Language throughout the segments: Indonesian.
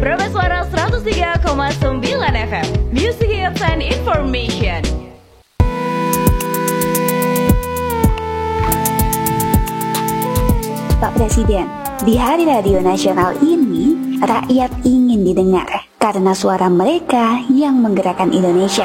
Praba Suara 103,9 FM, Music Hits and Information. Pak Presiden, di Hari Radio Nasional ini, rakyat ingin didengar karena suara mereka yang menggerakkan Indonesia.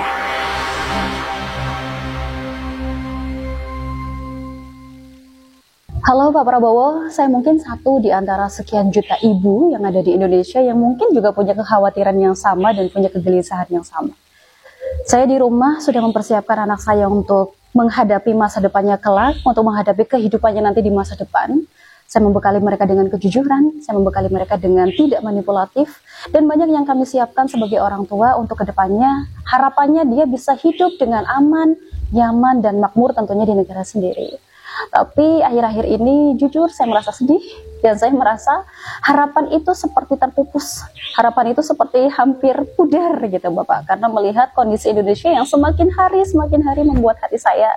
Halo Pak Prabowo, saya mungkin satu di antara sekian juta ibu yang ada di Indonesia yang mungkin juga punya kekhawatiran yang sama dan punya kegelisahan yang sama. Saya di rumah sudah mempersiapkan anak saya untuk menghadapi masa depannya kelak, untuk menghadapi kehidupannya nanti di masa depan. Saya membekali mereka dengan kejujuran, saya membekali mereka dengan tidak manipulatif, dan banyak yang kami siapkan sebagai orang tua untuk kedepannya. Harapannya dia bisa hidup dengan aman, nyaman, dan makmur tentunya di negara sendiri. Tapi akhir-akhir ini jujur saya merasa sedih, dan saya merasa harapan itu seperti terpupus. Harapan itu seperti hampir pudar gitu Bapak, karena melihat kondisi Indonesia yang semakin hari membuat hati saya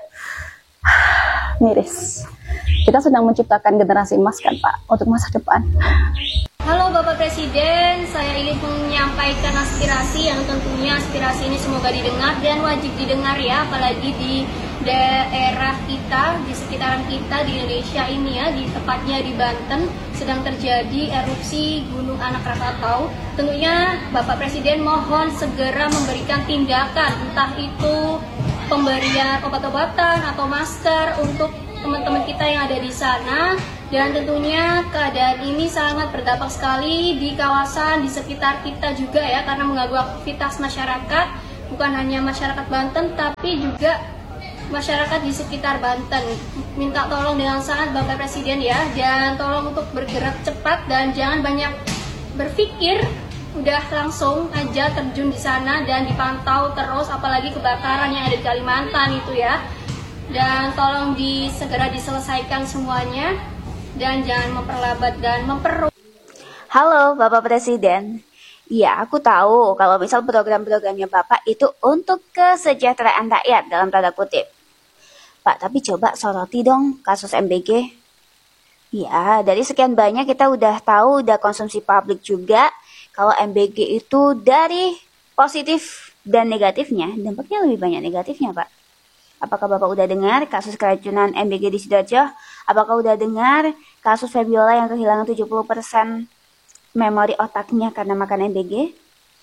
miris. Kita sedang menciptakan generasi emas kan Pak, untuk masa depan. Halo Bapak Presiden, saya ingin menyampaikan aspirasi yang tentunya aspirasi ini semoga didengar dan wajib didengar ya, apalagi di daerah kita, di sekitaran kita di Indonesia ini ya, tepatnya di Banten sedang terjadi erupsi Gunung Anak Rakatau. Tentunya Bapak Presiden mohon segera memberikan tindakan, entah itu pemberian obat-obatan atau masker untuk teman-teman kita yang ada di sana, dan tentunya keadaan ini sangat berdampak sekali di kawasan di sekitar kita juga ya, karena mengganggu aktivitas masyarakat, bukan hanya masyarakat Banten tapi juga masyarakat di sekitar Banten. Minta tolong dengan sangat Bapak Presiden ya, dan tolong untuk bergerak cepat dan jangan banyak berpikir, udah langsung aja terjun di sana dan dipantau terus, apalagi kebakaran yang ada di Kalimantan itu ya. Dan tolong segera diselesaikan semuanya dan jangan memperlambat dan memperumit. Halo Bapak Presiden. Ya, aku tahu kalau misal program-programnya Bapak itu untuk kesejahteraan rakyat dalam tanda kutip. Pak, tapi coba soroti dong kasus MBG. Ya, dari sekian banyak kita udah tahu, udah konsumsi publik juga, kalau MBG itu dari positif dan negatifnya, dampaknya lebih banyak negatifnya, Pak. Apakah Bapak udah dengar kasus keracunan MBG di Sidoarjo? Apakah udah dengar kasus Febiola yang kehilangan 70% memori otaknya karena makan MBG?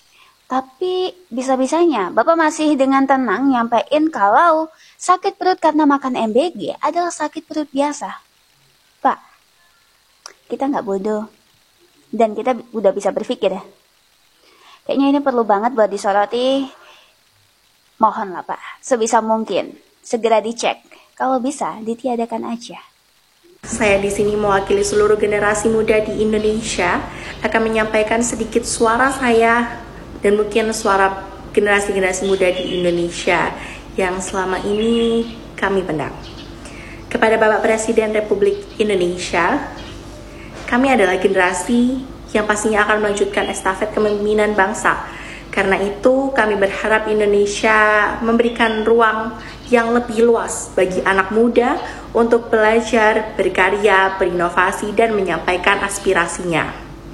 Tapi bisa-bisanya Bapak masih dengan tenang nyampein kalau sakit perut karena makan MBG adalah sakit perut biasa. Pak, kita nggak bodoh. Dan kita udah bisa berpikir ya. Kayaknya ini perlu banget buat disoroti. Mohonlah Pak, sebisa mungkin segera dicek. Kalau bisa, ditiadakan aja. Saya di sini mewakili seluruh generasi muda di Indonesia, akan menyampaikan sedikit suara saya dan mungkin suara generasi-generasi muda di Indonesia yang selama ini kami pendam. Kepada Bapak Presiden Republik Indonesia, kami adalah generasi yang pastinya akan melanjutkan estafet kepemimpinan bangsa. Karena itu kami berharap Indonesia memberikan ruang yang lebih luas bagi anak muda untuk belajar, berkarya, berinovasi, dan menyampaikan aspirasinya.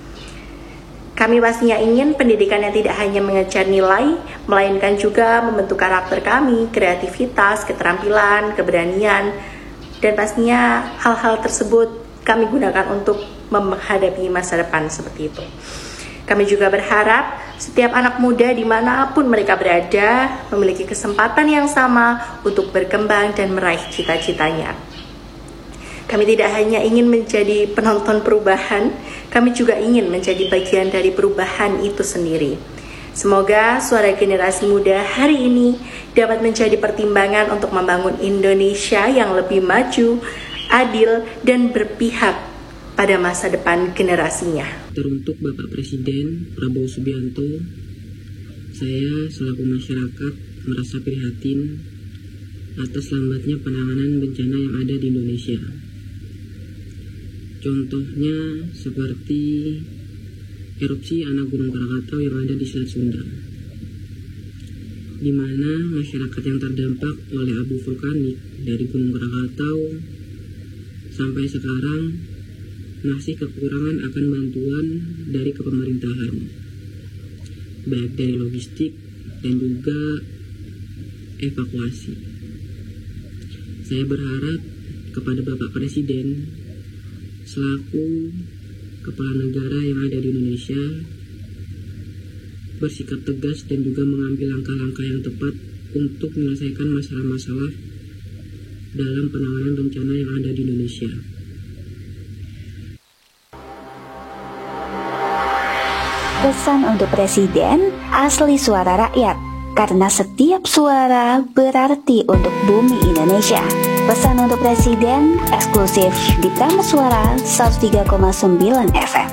Kami pastinya ingin pendidikan yang tidak hanya mengejar nilai, melainkan juga membentuk karakter kami, kreativitas, keterampilan, keberanian, dan pastinya hal-hal tersebut kami gunakan untuk menghadapi masa depan seperti itu. Kami juga berharap setiap anak muda dimanapun mereka berada memiliki kesempatan yang sama untuk berkembang dan meraih cita-citanya. Kami tidak hanya ingin menjadi penonton perubahan, kami juga ingin menjadi bagian dari perubahan itu sendiri. Semoga suara generasi muda hari ini dapat menjadi pertimbangan untuk membangun Indonesia yang lebih maju, adil, dan berpihak pada masa depan generasinya. Teruntuk Bapak Presiden Prabowo Subianto, saya selaku masyarakat merasa prihatin atas lambatnya penanganan bencana yang ada di Indonesia. Contohnya seperti erupsi anak Gunung Krakatau yang ada di Selat Sunda, di mana masyarakat yang terdampak oleh abu vulkanik dari Gunung Krakatau sampai sekarang masih kekurangan akan bantuan dari kepemerintahan. baik dari logistik dan juga evakuasi. Saya berharap kepada Bapak Presiden selaku kepala negara yang ada di Indonesia bersikap tegas dan juga mengambil langkah-langkah yang tepat untuk menyelesaikan masalah-masalah dalam penanganan bencana yang ada di Indonesia. Pesan untuk Presiden, asli suara rakyat, karena setiap suara berarti untuk bumi Indonesia. Pesan untuk Presiden, eksklusif di Prama Suara 103,9 FM.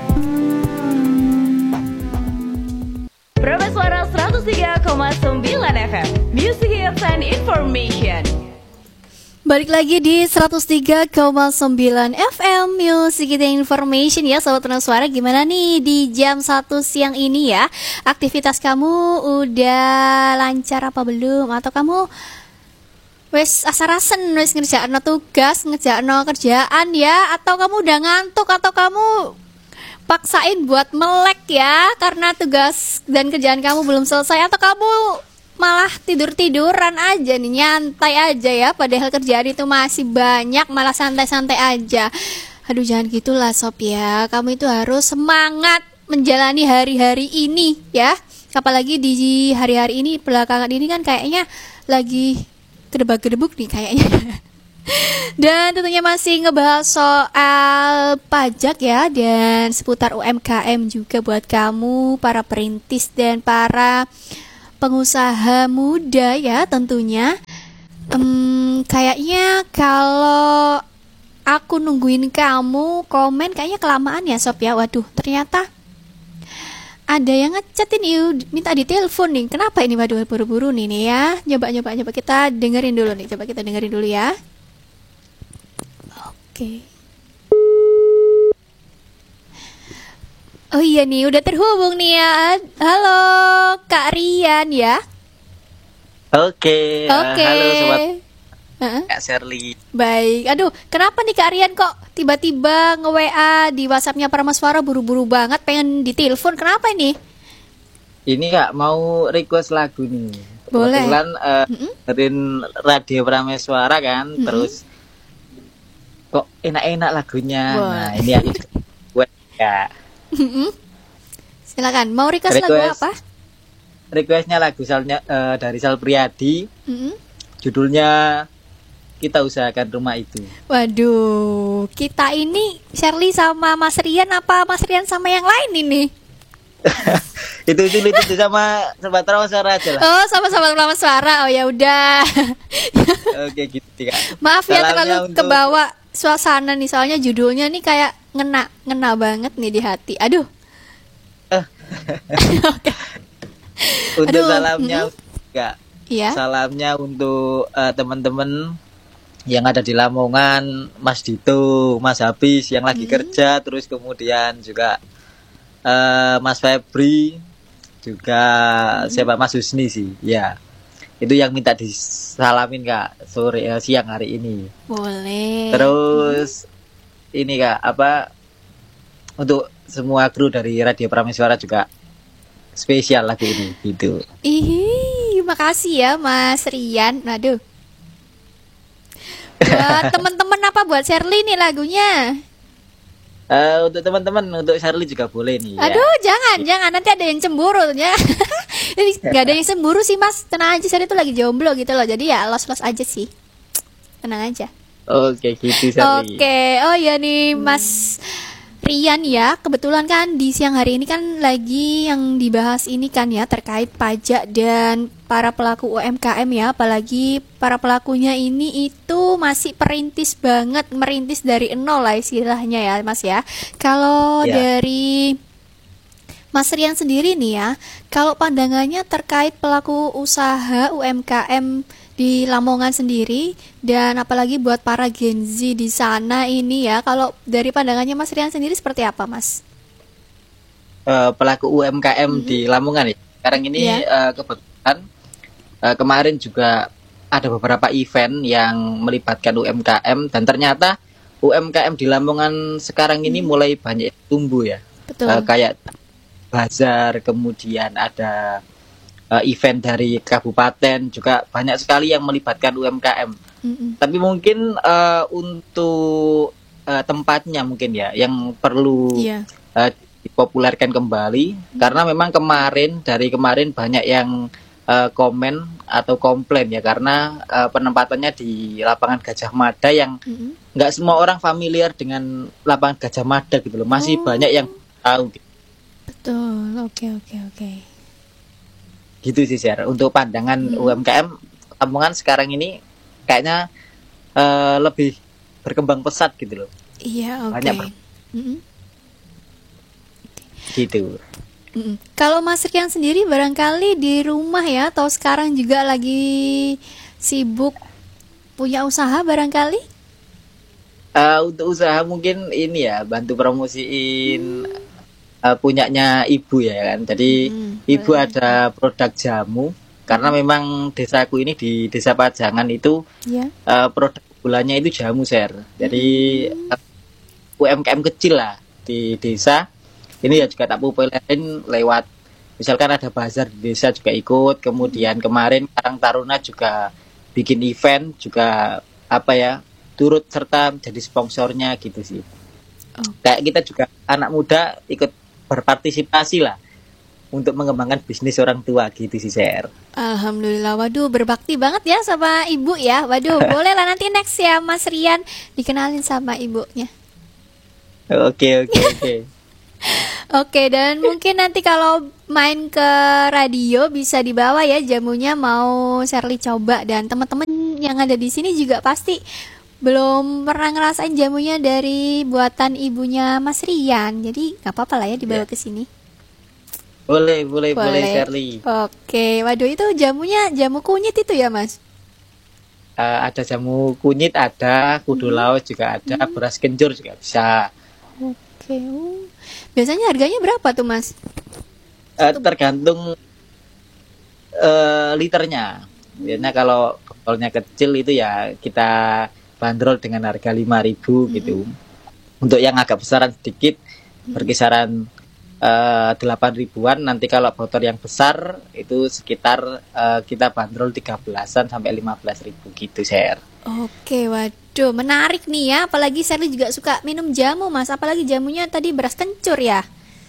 Prama Suara 103,9 FM, Music Hits and Information. Balik lagi di 103,9 FM Music and Information ya Sobat Prama Suara. Gimana nih di jam 1 siang ini ya? Aktivitas kamu udah lancar apa belum? Atau kamu wes asarasen wes ngerjain tugas, ngerjain kerjaan ya? Atau kamu udah ngantuk? Atau kamu paksain buat melek ya? Karena tugas dan kerjaan kamu belum selesai? Atau kamu malah tidur-tiduran aja nih, nyantai aja ya, padahal kerjaan itu masih banyak, malah santai-santai aja. Aduh, jangan gitulah sob ya, kamu itu harus semangat menjalani hari-hari ini ya. Apalagi di hari-hari ini, belakangan ini kan kayaknya lagi gedebak-gedebuk nih kayaknya. Dan tentunya masih ngebahas soal pajak ya, dan seputar UMKM juga buat kamu, para perintis dan para pengusaha muda ya tentunya. Kayaknya kalau aku nungguin kamu komen kayaknya kelamaan ya sob ya. Waduh, ternyata ada yang ngechat ini minta ditelepon nih. Kenapa ini? Waduh, buru-buru nih ya. Coba kita dengerin dulu nih. Coba kita dengerin dulu ya. Oke. Oh iya nih, udah terhubung nih ya. Halo, Kak Rian ya. Oke. Halo sobat Kak Sherly. Baik, aduh, kenapa nih Kak Rian kok tiba-tiba nge-WA di WhatsApp-nya Prama Suara buru-buru banget, pengen ditelepon, kenapa ini? Ini Kak, mau request lagu nih. Boleh. Kebetulan dengerin radio Prama Suara kan, terus kok enak-enak lagunya. Boleh. Nah, ini aku buat Kak. Silakan, mau request lagu apa? Requestnya lagu dari Sal Priadi. Judulnya Kita Usahakan Rumah Itu. Waduh, kita ini Sherly sama Mas Rian apa Mas Rian sama yang lain ini? itu sama Sobat Prama Suara aja lah. Oh, sama-sama Prama Suara. Oh ya udah. Oke gitu Kak. Maaf ya Salamnya terlalu kebawa suasana nih, soalnya judulnya nih kayak ngena banget nih di hati. Aduh. Okay. Untuk salamnya Kak. Iya. Salamnya untuk teman-teman yang ada di Lamongan, Mas Dito, Mas Habis yang lagi kerja, terus kemudian juga Mas Febri, juga siapa Mas Husni sih, ya. Itu yang minta disalamin Kak siang hari ini. Boleh. Terus ini Kak, untuk semua kru dari Radio Prama Suara juga spesial lagu ini gitu. Ih, makasih ya Mas Rian. Aduh. Buat teman-teman apa buat Sherly nih lagunya? Untuk teman-teman, untuk Sherly juga boleh nih. Aduh, jangan nanti ada yang cemburu ya. Gak ada yang cemburu sih Mas. Tenang aja, Sherly tuh lagi jomblo gitu loh. Jadi ya los-los aja sih. Tenang aja. Oke, gitu Sherly. Oke, oh ya nih Mas Rian ya, kebetulan kan di siang hari ini kan lagi yang dibahas ini kan ya terkait pajak dan para pelaku UMKM ya, apalagi para pelakunya ini itu masih perintis banget, merintis dari nol lah istilahnya ya Mas ya. Kalau dari Mas Rian sendiri nih ya, kalau pandangannya terkait pelaku usaha UMKM di Lamongan sendiri dan apalagi buat para Gen Z di sana ini ya, kalau dari pandangannya Mas Rian sendiri seperti apa Mas? Pelaku UMKM di Lamongan ya. Sekarang ini kebetulan kemarin juga ada beberapa event yang melibatkan UMKM dan ternyata UMKM di Lamongan sekarang ini mulai banyak tumbuh ya. Betul. Kayak bazar, kemudian ada event dari kabupaten, juga banyak sekali yang melibatkan UMKM. Tapi mungkin untuk tempatnya mungkin ya yang perlu dipopulerkan kembali, karena memang dari kemarin banyak yang komen atau komplain ya, karena penempatannya di lapangan Gajah Mada yang nggak semua orang familiar dengan lapangan Gajah Mada gitu loh, masih banyak yang tahu gitu. Betul, oke. Gitu sih share untuk pandangan UMKM Lamongan sekarang ini kayaknya lebih berkembang pesat gitu loh. Iya, oke. Banyak gitu. Kalau Mas Rian sendiri barangkali di rumah ya, atau sekarang juga lagi sibuk punya usaha barangkali? Untuk usaha mungkin ini ya, bantu promosiin punyanya ibu ya kan. Jadi ibu ada produk jamu, karena memang desaku ini di Desa Pajangan itu produk bulannya itu jamu share. Jadi UMKM kecil lah di desa. Ini ya juga tak populerin lewat, misalkan ada bazar di desa juga ikut. Kemudian kemarin Karang Taruna juga bikin event, juga turut serta jadi sponsornya gitu sih. Kayak kita juga anak muda ikut berpartisipasi lah untuk mengembangkan bisnis orang tua gitu sih share. Alhamdulillah, waduh berbakti banget ya sama ibu ya. Waduh, boleh lah nanti next ya Mas Rian dikenalin sama ibunya. Oke. Oke, dan mungkin nanti kalau main ke radio bisa dibawa ya jamunya, mau Shirley coba. Dan teman-teman yang ada di sini juga pasti belum pernah ngerasain jamunya dari buatan ibunya Mas Rian. Jadi nggak apa-apa lah ya dibawa ke sini. Boleh Shirley. Oke, waduh itu jamunya jamu kunyit itu ya Mas? Ada jamu kunyit, ada kudu laut juga ada, beras kencur juga bisa. Oke. Biasanya harganya berapa tuh Mas? Tergantung liternya. Biasanya kalau botolnya kecil itu ya kita bandrol dengan harga 5.000 gitu. Untuk yang agak besaran sedikit berkisaran 8.000-an. Nanti kalau botol yang besar itu sekitar kita bandrol 13-an sampai 15.000 gitu share. Oke, waduh menarik nih ya. Apalagi Shirley juga suka minum jamu Mas. Apalagi jamunya tadi beras kencur ya.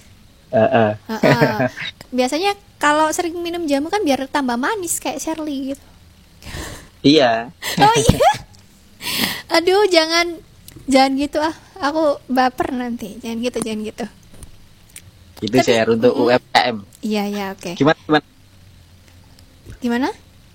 Biasanya kalau sering minum jamu kan biar tambah manis kayak Shirley gitu. Iya. Oh iya. Aduh jangan gitu aku baper nanti. Jangan gitu. Itu share untuk UMKM. Iya, oke. Gimana?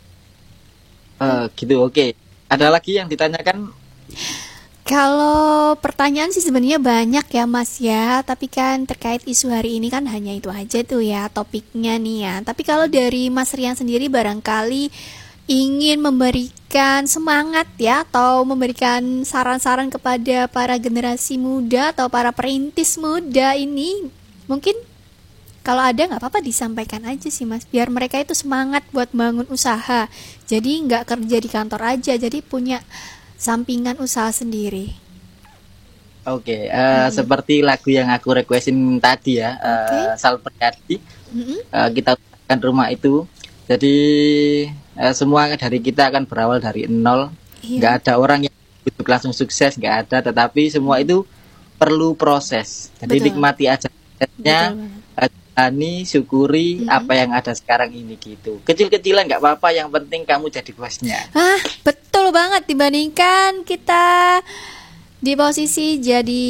Gitu, oke. Ada lagi yang ditanyakan? Kalau pertanyaan sih sebenarnya banyak ya Mas ya, tapi kan terkait isu hari ini kan hanya itu aja tuh ya topiknya nih ya. Tapi kalau dari Mas Rian sendiri barangkali ingin memberikan semangat ya, atau memberikan saran-saran kepada para generasi muda atau para perintis muda ini, mungkin kalau ada nggak apa-apa disampaikan aja sih Mas, biar mereka itu semangat buat bangun usaha. Jadi nggak kerja di kantor aja, jadi punya sampingan usaha sendiri. Oke, seperti lagu yang aku requestin tadi ya, Sal Priadi, kita usahakan rumah itu. Jadi semua dari kita akan berawal dari nol. Nggak ada orang yang hidup langsung sukses, nggak ada. Tetapi semua itu perlu proses. Jadi nikmati aja prosesnya, jalani, syukuri apa yang ada sekarang ini gitu. Kecil-kecilan nggak apa-apa, yang penting kamu jadi bosnya. Betul banget, dibandingkan kita di posisi jadi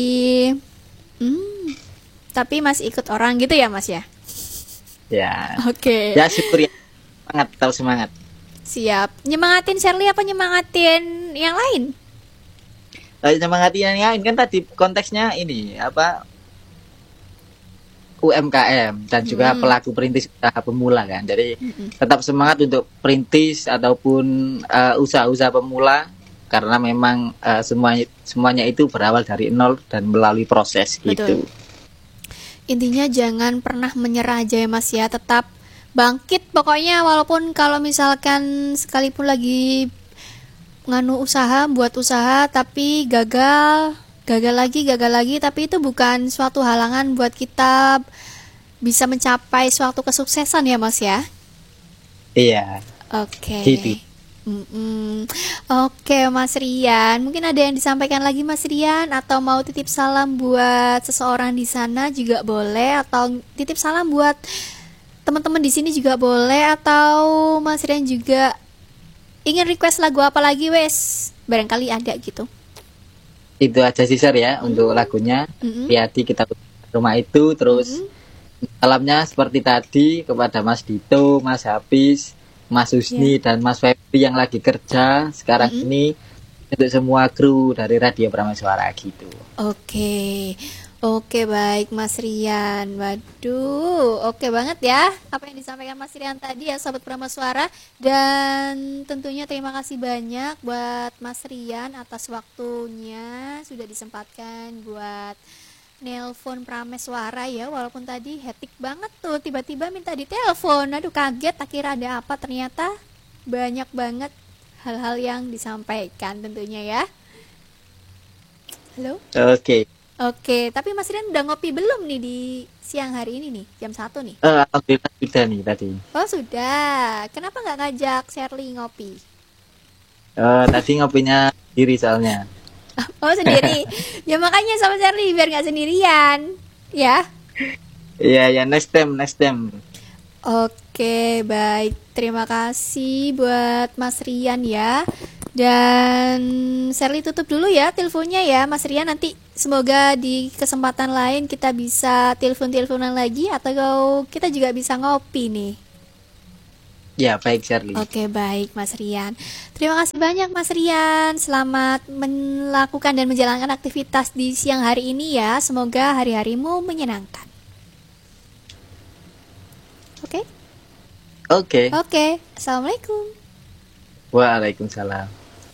tapi masih ikut orang gitu ya Mas ya. Ya. Oke. Ya syukuri, semangat, tahu semangat. Siap. Nyemangatin Shirley apa nyemangatin yang lain? Nyemangatin yang lain kan tadi konteksnya ini UMKM dan juga pelaku perintis usaha pemula kan. Jadi tetap semangat untuk perintis ataupun usaha-usaha pemula, karena memang semuanya itu berawal dari nol dan melalui proses. Betul. Gitu. Intinya jangan pernah menyerah aja ya Mas ya, tetap bangkit pokoknya, walaupun kalau misalkan sekalipun lagi buat usaha tapi gagal lagi, tapi itu bukan suatu halangan buat kita bisa mencapai suatu kesuksesan ya Mas ya. Iya. Oke. Gitu. Oke Mas Rian, mungkin ada yang disampaikan lagi Mas Rian, atau mau titip salam buat seseorang di sana juga boleh, atau titip salam buat teman-teman di sini juga boleh, atau Mas Rian juga ingin request lagu apa lagi wes, barangkali ada gitu. Itu aja sih Sar ya untuk lagunya. Hati kita rumah itu. Terus salamnya seperti tadi kepada Mas Dito, Mas Hafiz, Mas Husni dan Mas Febri yang lagi kerja sekarang ini, untuk semua kru dari Radio Prameswara gitu. Oke baik Mas Rian. Waduh, oke banget ya apa yang disampaikan Mas Rian tadi ya Sobat Prameswara. Dan tentunya terima kasih banyak buat Mas Rian atas waktunya, sudah disempatkan buat nelpon Prameswara ya, walaupun tadi hektik banget tuh, tiba-tiba minta ditelepon. Aduh kaget, tak kira ada apa, ternyata banyak banget hal-hal yang disampaikan tentunya ya. Halo? Oke, tapi Mas Rian udah ngopi belum nih di siang hari ini nih, jam 1 nih? Alhamdulillah sudah nih tadi. Oh sudah, kenapa nggak ngajak Shirley ngopi? Tadi ngopinya diri soalnya. Oh sendiri. Ya makanya sama Shirley biar nggak sendirian ya. Iya next time. Oke baik, terima kasih buat Mas Rian ya. Dan Shirley tutup dulu ya teleponnya ya Mas Rian. Nanti semoga di kesempatan lain kita bisa telepon-teleponan lagi, atau kita juga bisa ngopi nih. Ya baik Shirley. Oke baik Mas Rian. Terima kasih banyak Mas Rian. Selamat melakukan dan menjalankan aktivitas di siang hari ini ya. Semoga hari-harimu menyenangkan. Oke. Assalamualaikum. Waalaikumsalam.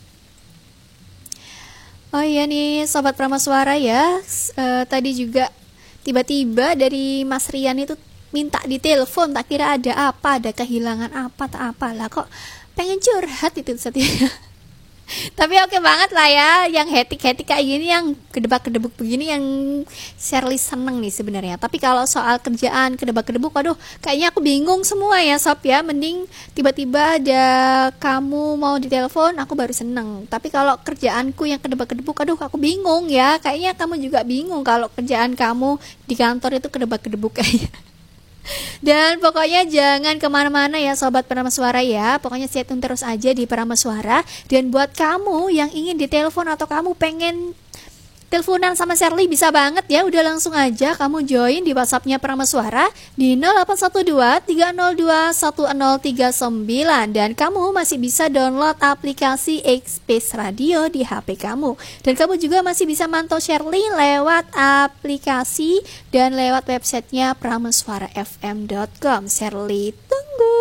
Oh iya nih Sobat Prameswara ya, tadi juga tiba-tiba dari Mas Rian itu minta ditelepon, tak kira ada apa, ada kehilangan apa, tak apalah, kok pengen curhat itu setia. Tapi oke banget lah ya, yang hektik-hektik kayak gini, yang kedebak-kedebuk begini, yang Shirley seneng nih sebenarnya. Tapi kalau soal kerjaan kedebak-kedebuk, aduh kayaknya aku bingung semua ya Sob ya. Mending tiba-tiba ada kamu mau ditelepon, aku baru seneng. Tapi kalau kerjaanku yang kedebak-kedebuk, aduh aku bingung ya. Kayaknya kamu juga bingung kalau kerjaan kamu di kantor itu kedebak-kedebuk kayaknya. Dan pokoknya jangan kemana-mana ya Sobat Prameswara ya. Pokoknya stay tune terus aja di Prameswara. Dan buat kamu yang ingin ditelepon atau kamu pengen teleponan sama Shirley, bisa banget ya. Udah langsung aja kamu join di WhatsApp-nya Prameswara di 0812-302-1039. Dan kamu masih bisa download aplikasi X-Space Radio di HP kamu. Dan kamu juga masih bisa mantau Shirley lewat aplikasi dan lewat websitenya prameswarafm.com. Shirley tunggu.